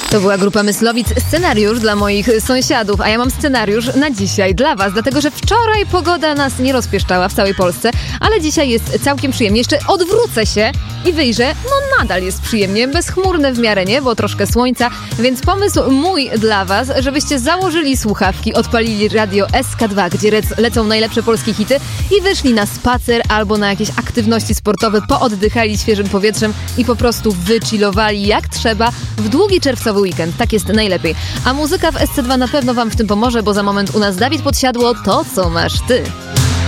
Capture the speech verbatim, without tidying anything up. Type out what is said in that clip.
To była grupa Myslowic, scenariusz dla moich sąsiadów, a ja mam scenariusz na dzisiaj dla was, dlatego że wczoraj pogoda nas nie rozpieszczała w całej Polsce, ale dzisiaj jest całkiem przyjemnie. Jeszcze odwrócę się i wyjrzę, no nadal jest przyjemnie, bezchmurne w miarę niebo, troszkę słońca, więc pomysł mój dla was, żebyście założyli słuchawki, odpalili radio S K dwa, gdzie rec- lecą najlepsze polskie hity i wyszli na spacer albo na jakieś aktywności sportowe, pooddychali świeżym powietrzem i po prostu wychillowali jak trzeba w długi czerwcowy weekend. Tak jest najlepiej. A muzyka w S C dwa na pewno wam w tym pomoże, bo za moment u nas Dawid Podsiadło, to co masz ty.